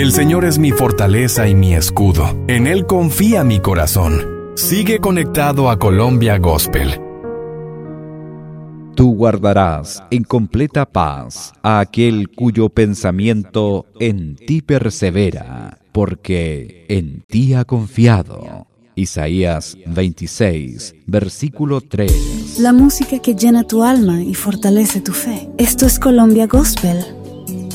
El Señor es mi fortaleza y mi escudo. En Él confía mi corazón. Sigue conectado a Colombia Gospel. Tú guardarás en completa paz a aquel cuyo pensamiento en ti persevera, porque en ti ha confiado. Isaías 26, versículo 3. La música que llena tu alma y fortalece tu fe. Esto es Colombia Gospel